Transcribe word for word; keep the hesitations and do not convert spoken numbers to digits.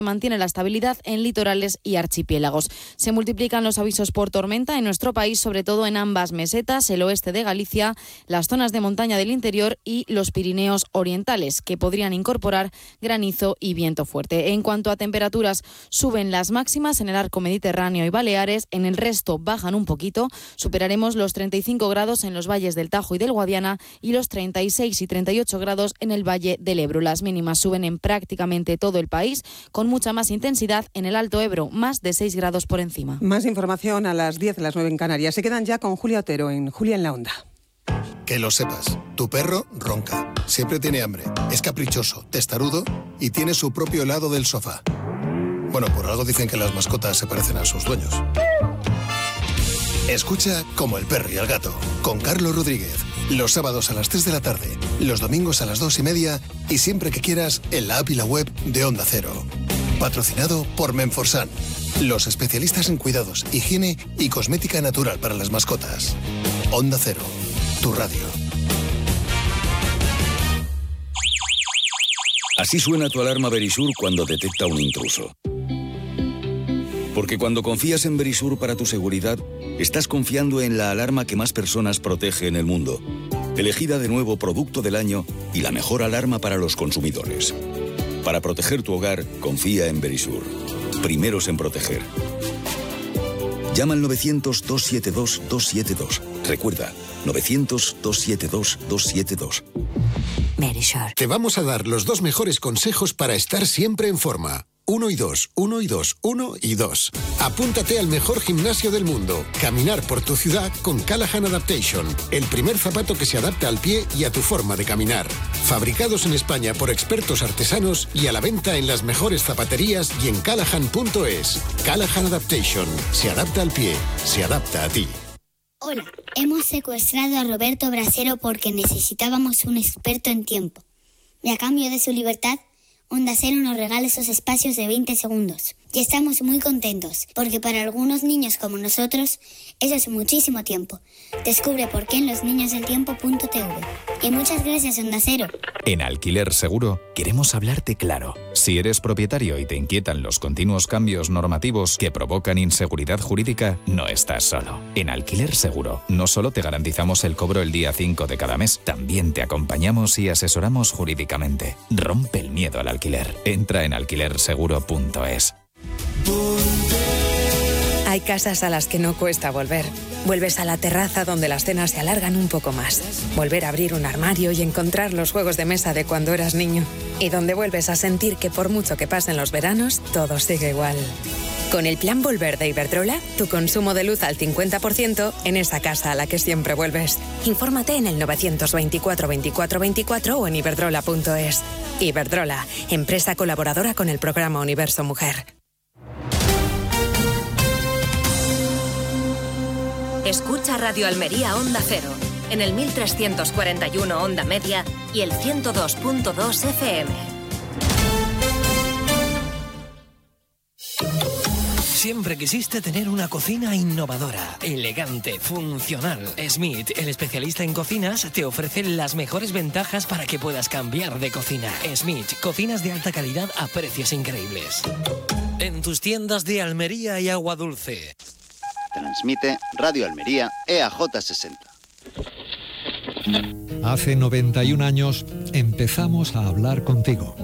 mantiene la estabilidad en litorales y archipiélagos. Se multiplican los avisos por tormenta en nuestro país, sobre todo en ambas mesetas, el oeste de Galicia, las zonas de montaña del interior y los Pirineos orientales, que podrían incorporar granizo y viento fuerte. En cuanto a temperaturas, suben las máximas en el arco mediterráneo y Baleares, en el resto bajan un poquito, superaremos los treinta y cinco grados en los valles del Tajo y del Guadiana y los treinta y seis y treinta y ocho grados en el Valle del Ebro. Las mínimas suben en prácticamente todo el país, con mucha más intensidad en el Alto Ebro, más de seis grados por encima. Más información a las diez, a las nueve en Canarias. Se quedan ya con Julia Otero en Julia en la Onda. Que lo sepas, tu perro ronca, siempre tiene hambre, es caprichoso, testarudo y tiene su propio helado del sofá. Bueno, por algo dicen que las mascotas se parecen a sus dueños. Escucha Como el perro y el gato, con Carlos Rodríguez. Los sábados a las tres de la tarde, los domingos a las dos y media y siempre que quieras en la app y la web de Onda Cero. Patrocinado por Menforsan, los especialistas en cuidados, higiene y cosmética natural para las mascotas. Onda Cero, tu radio. Así suena tu alarma Verisur cuando detecta un intruso. Porque cuando confías en Verisur para tu seguridad, estás confiando en la alarma que más personas protege en el mundo. Elegida de nuevo Producto del Año y la mejor alarma para los consumidores. Para proteger tu hogar, confía en Verisur. Primeros en proteger. Llama al novecientos, dos siete dos, dos siete dos. Recuerda, novecientos, dos siete dos, dos siete dos. Verisur. Te vamos a dar los dos mejores consejos para estar siempre en forma. Uno y dos, uno y dos, uno y dos. Apúntate al mejor gimnasio del mundo. Caminar por tu ciudad con Callahan Adaptation. El primer zapato que se adapta al pie y a tu forma de caminar. Fabricados en España por expertos artesanos y a la venta en las mejores zapaterías y en callahan punto es. Callahan Adaptation. Se adapta al pie. Se adapta a ti. Hola, hemos secuestrado a Roberto Brasero porque necesitábamos un experto en tiempo. Y a cambio de su libertad, Onda Cero nos regala esos espacios de veinte segundos. Y estamos muy contentos, porque para algunos niños como nosotros, eso es muchísimo tiempo. Descubre por qué en los niños del tiempo punto t v. Y muchas gracias, Onda Cero. En Alquiler Seguro queremos hablarte claro. Si eres propietario y te inquietan los continuos cambios normativos que provocan inseguridad jurídica, no estás solo. En Alquiler Seguro no solo te garantizamos el cobro el día cinco de cada mes, también te acompañamos y asesoramos jurídicamente. Rompe el miedo al alquiler. Entra en alquiler seguro punto es. Hay casas a las que no cuesta volver. Vuelves a la terraza donde las cenas se alargan un poco más. Volver a abrir un armario y encontrar los juegos de mesa de cuando eras niño. Y donde vuelves a sentir que por mucho que pasen los veranos, todo sigue igual. Con el plan Volver de Iberdrola, tu consumo de luz al cincuenta por ciento en esa casa a la que siempre vuelves. Infórmate en el novecientos veinticuatro veinticuatro veinticuatro o en iberdrola punto es. Iberdrola, empresa colaboradora con el programa Universo Mujer. Escucha Radio Almería Onda Cero, en el mil trescientos cuarenta y uno Onda Media y el ciento dos punto dos F M. Siempre quisiste tener una cocina innovadora, elegante, funcional. Smith, el especialista en cocinas, te ofrece las mejores ventajas para que puedas cambiar de cocina. Smith, cocinas de alta calidad a precios increíbles. En tus tiendas de Almería y Agua Dulce. Transmite Radio Almería E A J sesenta. Hace noventa y un años empezamos a hablar contigo.